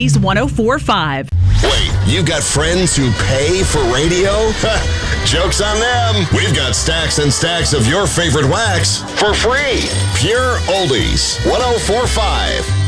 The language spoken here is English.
He's 104.5. Wait, you've got friends who pay for radio? Joke's on them. We've got stacks and stacks of your favorite wax for free. Pure Oldies. 104.5.